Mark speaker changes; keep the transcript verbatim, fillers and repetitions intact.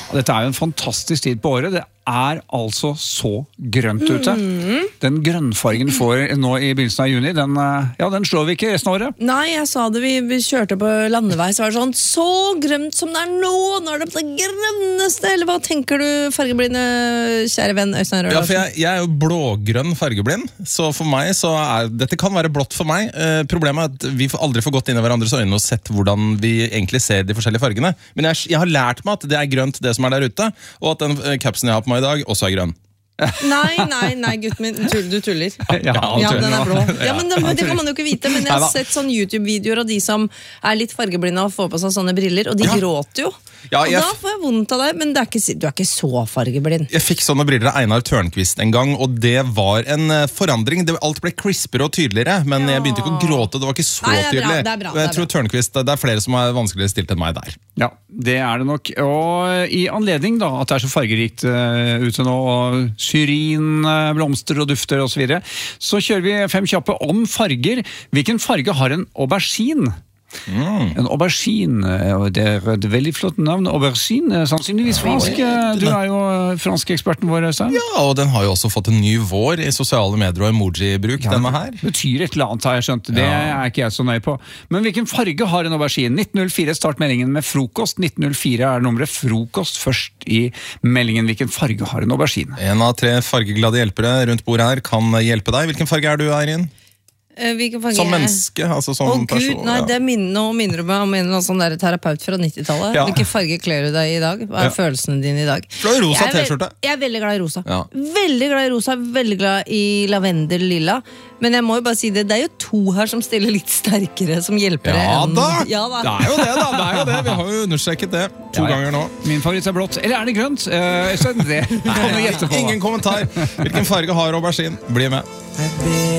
Speaker 1: Dette er jo en fantastisk tid på året. Det er altså så grønt ute. Mm. Den grønnfargen får nå i begynnelsen av juni, den, ja, den slår vi ikke resten av året.
Speaker 2: Nei, jeg sa det, vi, vi kjørte på landevei, så var det sånn, så grønt som det er nå, nå er det på det grønneste, eller hva tenker du, fargeblinde, kjære venn Øystein Rød?
Speaker 3: Ja, for jeg, jeg er jo blågrønn fargeblind, så for meg så er, dette kan være blått for meg. Eh, problemet er at vi aldri får gått inn i hverandres øyne og sett hvordan vi egentlig ser de forskjellige fargene. Men jeg, jeg har lært meg at det er grønt det som er der ute, og at den eh, kapsen jeg har på meg i dag også er grønn.
Speaker 2: Nei, nei, nei, gutt min, du tuller.
Speaker 1: Ja,
Speaker 2: ja, den er blå. Ja, men det, det kan man jo ikke vite, men jeg har sett sånne YouTube-videoer av de som er litt fargeblinde og får på seg sånne briller, og de ja. gråter jo. Ja, jeg, og da får jeg vondt av deg, men det er ikke, du er ikke så fargeblind.
Speaker 3: Jeg fikk sånne briller av Einar Tørnquist en gang, og det var en forandring. Det, alt ble crispere og tydeligere, men ja. jeg begynte ikke å gråte, det var ikke så nei, det er bra, tydelig. Det er bra, det er jeg tror bra. Tørnquist, det er flere som er vanskeligere stilt enn meg der.
Speaker 1: Ja, det er det nok. Og i anledning da, at det er så fargerikt uh, ute nå, og syrin, uh, blomster og dufter og så videre, så kjører vi fem kjappe om farger. Hvilken farge har en aubergine? Mm. En aubergine, det er et veldig flott navn. Aubergine, sannsynligvis fransk. Du er jo fransk eksperten vår, Øystein.
Speaker 3: Ja, og den har jo også fått en ny vår i sosiale medier og emoji-bruk, ja, denne her.
Speaker 1: Betyr et eller annet, har jeg skjønt. Det ja. er ikke jeg så nøye på. Men hvilken farge har en aubergine? nitten null fire, start meldingen med frokost. nitten null fire er nummeret frokost først i meldingen. Hvilken farge har en aubergine?
Speaker 3: En av tre fargeglade hjelpere rundt bordet her kan hjelpe deg. Hvilken farge er du, Eirin? Som menneske, altså som
Speaker 2: oh,
Speaker 3: person.
Speaker 2: Gud, nei, ja. Det minner, minner meg om en sånn der terapeut fra nittitallet. Ja. Hvilke farger kler du deg i dag? Hva er ja. følelsene dine i dag?
Speaker 3: Flå rosa t-skjorte.
Speaker 2: Jeg er veldig glad i rosa. Ja. Veldig glad i rosa, veldig glad i lavendel lilla. Men jeg må jo bare si det, det er jo to her som stiller litt sterkere, som hjelper
Speaker 3: ja,
Speaker 2: enn...
Speaker 3: da. ja da! Det er jo det, da! Det er jo det. Vi har jo understreket det to ja, ja. ganger nå.
Speaker 1: Min favoritt er blått. Eller er det grønt? Uh, det.
Speaker 3: Nei, ingen kommentar. Hvilken farge har aubergine? Bli med.